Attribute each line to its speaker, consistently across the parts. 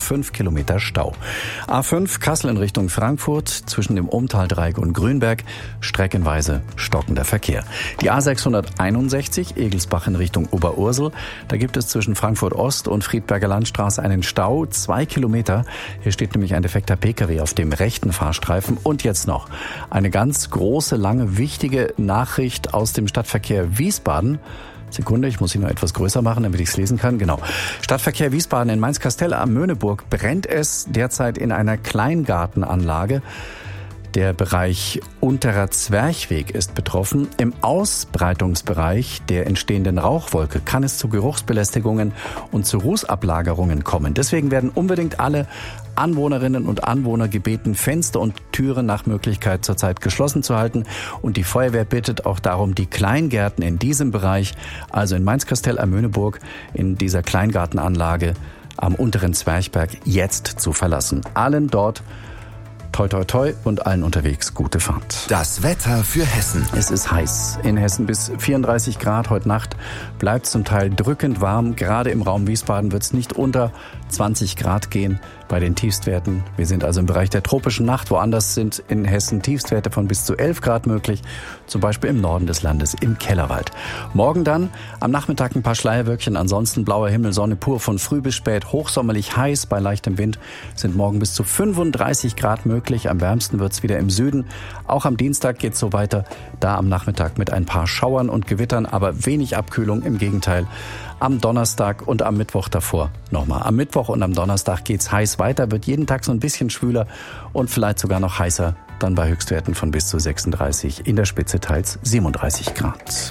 Speaker 1: 5 Kilometer Stau. A5 Kassel in Richtung Frankfurt zwischen dem Ommtaldreieck und Grünberg streckenweise stockender Verkehr. Die A661 Egelsbach in Richtung Oberursel. Da gibt es zwischen Frankfurt Ost und Friedberger Landstraße einen Stau, 2 Kilometer. Hier steht nämlich ein defekter Pkw auf dem rechten Fahrstreifen. Und jetzt noch eine ganz große, lange, wichtige Nachricht aus dem Stadtverkehr Wiesbaden. Sekunde, ich muss sie noch etwas größer machen, damit ich es lesen kann. Genau. Stadtverkehr Wiesbaden in Mainz-Kastell am Möhneburg brennt es derzeit in einer Kleingartenanlage. Der Bereich Unterer Zwerchweg ist betroffen. Im Ausbreitungsbereich der entstehenden Rauchwolke kann es zu Geruchsbelästigungen und zu Rußablagerungen kommen. Deswegen werden unbedingt alle Anwohnerinnen und Anwohner gebeten, Fenster und Türen nach Möglichkeit zurzeit geschlossen zu halten. Und die Feuerwehr bittet auch darum, die Kleingärten in diesem Bereich, also in Mainz-Kastell am Möhneburg, in dieser Kleingartenanlage am Unteren Zwerchberg, jetzt zu verlassen. Allen dort toi toi toi und allen unterwegs gute Fahrt.
Speaker 2: Das Wetter für Hessen.
Speaker 1: Es ist heiß. In Hessen bis 34 Grad. Heute Nacht bleibt zum Teil drückend warm. Gerade im Raum Wiesbaden wird es nicht unter 20 Grad gehen bei den Tiefstwerten. Wir sind also im Bereich der tropischen Nacht. Woanders sind in Hessen Tiefstwerte von bis zu 11 Grad möglich. Zum Beispiel im Norden des Landes, im Kellerwald. Morgen dann am Nachmittag ein paar Schleierwölkchen. Ansonsten blauer Himmel, Sonne pur von früh bis spät. Hochsommerlich heiß bei leichtem Wind sind morgen bis zu 35 Grad möglich. Am wärmsten wird's wieder im Süden. Auch am Dienstag geht's so weiter. Da am Nachmittag mit ein paar Schauern und Gewittern, aber wenig Abkühlung. Im Gegenteil. Am Donnerstag und am Mittwoch davor nochmal. Am Mittwoch und am Donnerstag geht's heiß weiter, wird jeden Tag so ein bisschen schwüler und vielleicht sogar noch heißer, dann bei Höchstwerten von bis zu 36, in der Spitze teils 37 Grad.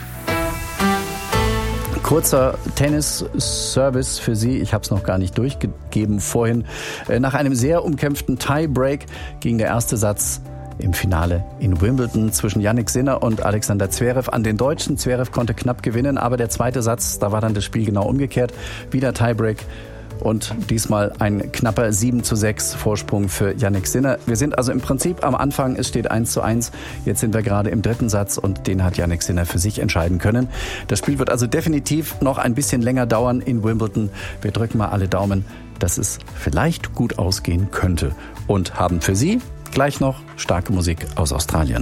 Speaker 1: Kurzer Tennis-Service für Sie. Ich habe es noch gar nicht durchgegeben vorhin. Nach einem sehr umkämpften Tiebreak ging der erste Satz im Finale in Wimbledon zwischen Jannik Sinner und Alexander Zverev an den Deutschen. Zverev konnte knapp gewinnen, aber der zweite Satz, da war dann das Spiel genau umgekehrt. Wieder Tiebreak und diesmal ein knapper 7:6 Vorsprung für Jannik Sinner. Wir sind also im Prinzip am Anfang, es steht 1:1. Jetzt sind wir gerade im dritten Satz und den hat Jannik Sinner für sich entscheiden können. Das Spiel wird also definitiv noch ein bisschen länger dauern in Wimbledon. Wir drücken mal alle Daumen, dass es vielleicht gut ausgehen könnte und haben für Sie gleich noch starke Musik aus Australien.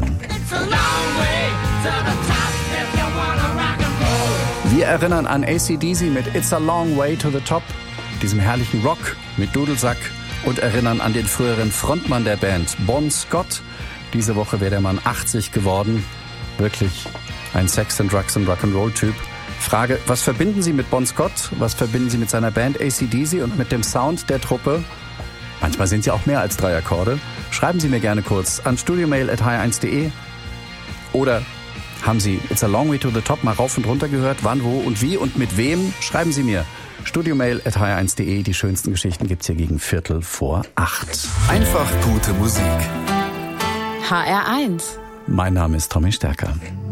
Speaker 1: Wir erinnern an AC/DC mit It's a Long Way to the Top, diesem herrlichen Rock mit Dudelsack, und erinnern an den früheren Frontmann der Band, Bon Scott. Diese Woche wäre der Mann 80 geworden. Wirklich ein Sex and Drugs and Rock'n'Roll-Typ. Frage, was verbinden Sie mit Bon Scott? Was verbinden Sie mit seiner Band AC/DC und mit dem Sound der Truppe? Manchmal sind sie auch mehr als 3 Akkorde. Schreiben Sie mir gerne kurz an studiomail@hr1.de. Oder haben Sie It's a Long Way to the Top mal rauf und runter gehört? Wann, wo und wie und mit wem? Schreiben Sie mir. studiomail@hr1.de. Die schönsten Geschichten gibt's hier gegen 7:45.
Speaker 2: Einfach gute Musik.
Speaker 3: HR1.
Speaker 1: Mein Name ist Tommy Stärker.